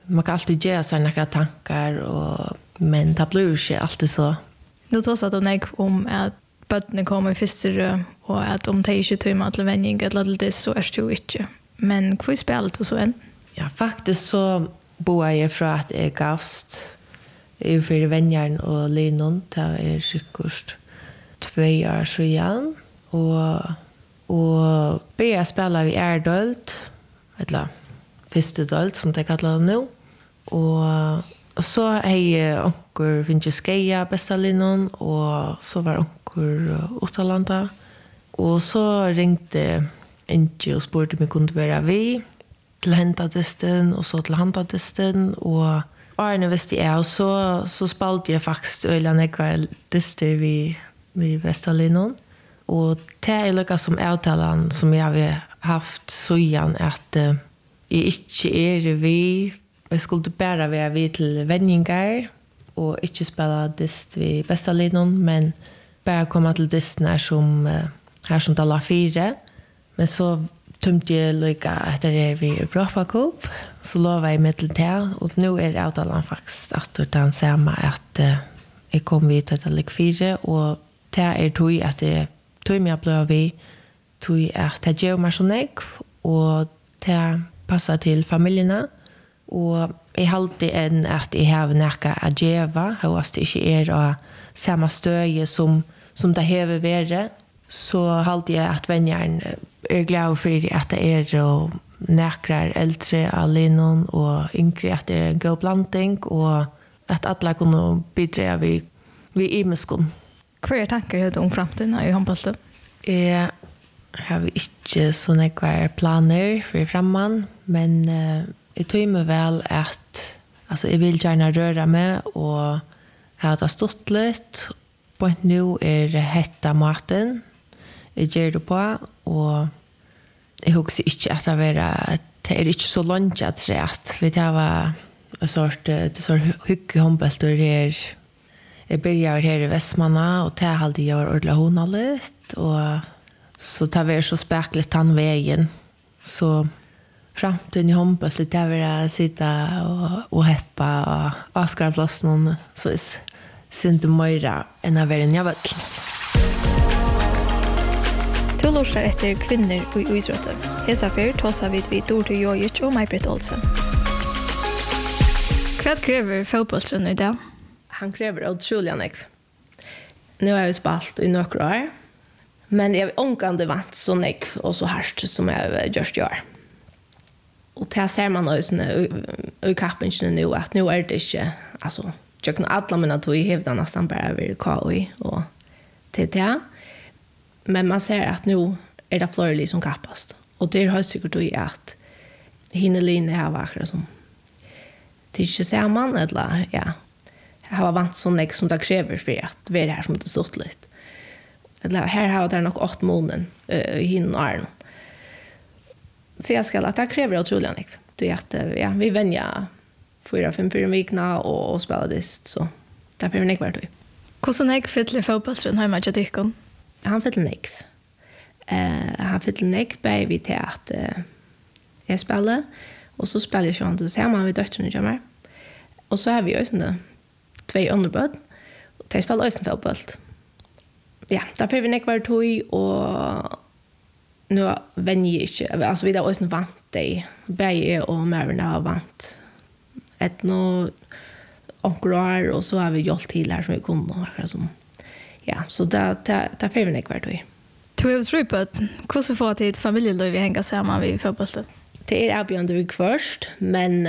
man kan alltid göra sig några tankar men det blir inte alltid så. Nu tar så att hon om att bötterna kommer i första och att om det inte tar till vändning eller det så är det inte. Men hur spelar det så än? Ja, faktiskt så bor jag från att jag gavst i för vänjaren och linon till säkert 2 år sedan och började spela vid Ärdölt eller Fyrstedölt som det kallar det nu och så hej onkel finns skeia bästa linon och så var onkel utalanda och så ringde Inge och spurgade om jag kunde vara vi till hämtatesten och så till handtatesten och Arne visste jag och så spalte jag faktiskt ölen ekvar tester vid Västerlinon och det är lika som avtalan som jag har haft så igen att jag inte är vi jag skulle bara vara vid till vändningar och inte spela dist vid Västerlinon men bara komma till disten här som talar 4 men så tömde jag lika efter det vid Europa Cup så lovade jag med till det och nu är avtalan faktiskt att den samma att jag kom vid till lik 4 och det är tog att det tog mig att bli vi tog att det gör mig så nek och det passar till familjerna och jag alltid en att jag har näka att geva hos det inte är av samma stöje som det har varit så alltid jag att vänjaren är glad för att det är och näkrar äldre allinon och yngre att det är en god blandning och att alla kunde bidra vid imeskon. Vad är tankar om framtiden i handbollen? Jag har inte såna kvar planer för framman men jag tror mig väl att alltså jag vill gärna röra mig och ha det stått lite på nu är det hetta maten jag gör det på och jag hoppas inte att det är inte så långt att säga att vi har en sort hyggig håndboll och det jag börjar här i Västmanna och det hade jag varit ordentligt honaligt och så tar vi så späckligt den vägen så framtiden i håndboll det är att sitta och heppa och avskara plåsen så är det inte mer än att vara en jävel. Du låser efter kvinnor i idrotten. Hesa för tåsar vid Dorte Jojic och Maj-Britt Olsen. Vad kräver fotbollsrundan idag? Han kräver otroligt mycket. Nu har jag spalt i några år. Men jag har ångande vant så mycket och så hårt som jag just gör. Och det ser man också i kappen nu att nu är det inte alltså jag kan alla mina tog i hävda nästan bara över KI och TTA. Men man ser att nu är det fler som kappast. Och det har säkert i att hinneline har varit som till inte ser man eller ja. Jag har vant så mycket som det kräver för att vi är här som det stått lite. Eller här har det nog 8 månader i hinne och arn. Så jag ska att det kräver otroligt mycket. Det är att ja, vi vänjer 4-5 veckorna och spelar dist så där behöver ni vart. Hvordan är fyller fotbollsrun hemma i Dikon? Han fyller nekv. Han fyller nekv bei vi till att jag spelar och så spelar jag sånt så hemma vid döttrarna kommer. Och så har vi ju såna 2 underbud. Och de spelar också fotboll. Ja, där behöver vi nekv vart och nu vänjer inte alltså vi där också vant dig. Bei och Marvin har vant. Ett nå onklar och så har vi gjort till här som vi kunde som ja så där får vi nek vart vi. Du har tror på att hur får det ett familjeliv vi hänga samman vid fotbollen? Det är avgörande vi först men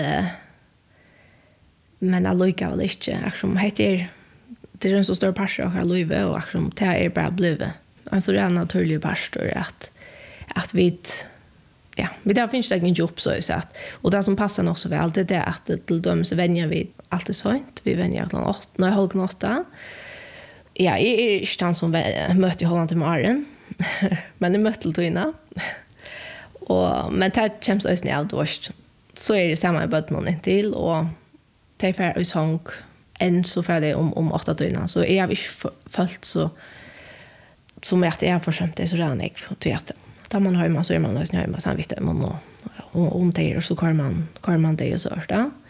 alluka väl inte som heter det är en så stor passion av livet och som det är bara blivit alltså det är en naturlig pastor att vi ja, vi där finns det ingen jobb så att och det som passar också väl det är att till dem så vänjer vi alltid sånt. Vi vänjer klockan 8 när halv 8. Ja, jag är inte han som mötte i Holland till Maren. Men det mötte till innan. Och men det känns så snällt då. Så är det samma i botten till och det är i sång en så för det om 8 timmar så är vi följt så som att jag försömt det så redan jag för att tar man hemma så är man lösning hemma sen visst man och om det och så kör man det och så där.